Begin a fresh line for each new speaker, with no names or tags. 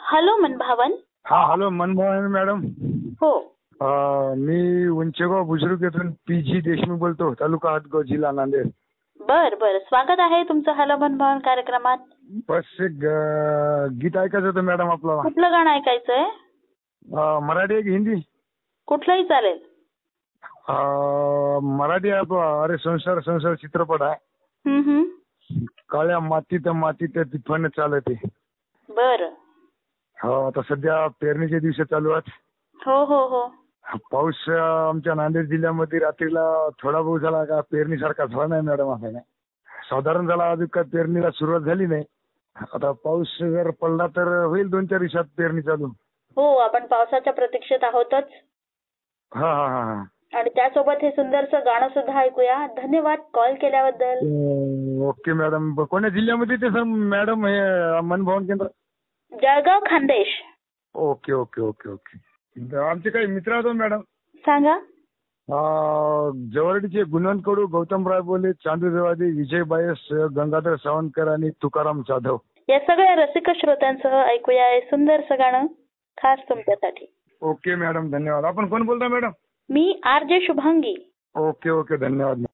Hello मनभावन.
हा hello Manmohan madam.
हो.
मी उंचेगाव बुजुर्ग येथून पी.जी. देशमुख बोलतो, तालुका हातगाव, जिल्हा नांदेड.
बर स्वागत आहे तुमचं हॅलो मनभावन कार्यक्रमात.
बस एक गीत ऐकायचं होतं मॅडम आपल्याला.
कुठलं गाणं ऐकायचंय?
मराठी एक हिंदी?
कुठलंही चालेल.
मराठी अरे संसार संसार चित्रपट आहे. काळ्या मातीत मातीत तिफन चालते.
बर.
हो, आता सध्या पेरणीचे दिवस चालू आहेत.
हो हो हो.
पाऊस आमच्या नांदेड जिल्ह्यामध्ये रात्रीला थोडा पाऊस झाला का पेरणीसारखा झाला नाही मॅडम. असं नाही, साधारण झाला, अजून काय पेरणीला सुरुवात झाली नाही. आता पाऊस जर पडला तर होईल 2-4 दिवसात पेरणी चालू.
हो, आपण पावसाच्या प्रतीक्षेत आहोतच.
हा हा हा.
आणि त्यासोबत हे सुंदरसं गाणं सुद्धा ऐकूया. धन्यवाद कॉल केल्याबद्दल.
Okay madam. कोणत्या जिल्ह्यामध्ये ते सर मॅडम हे मनभवन केंद्र?
Jalgaon, Khandesh.
Okay okay okay okay. आमचे काही मित्र आहेत मॅडम.
सांगा.
जवळचे गुणवंत कडू, गौतम रायबोले, चांदू देवादी, विजय बायस, गंगाधर सावंतकर आणि तुकाराम जाधव
या सगळ्या रसिक श्रोत्यांसह ऐकूया हे सुंदरसं गाणं खास तुमच्यासाठी.
ओके मॅडम, धन्यवाद. आपण कोण बोलता मॅडम?
मी आर.जे. शुभांगी.
ओके ओके, धन्यवाद.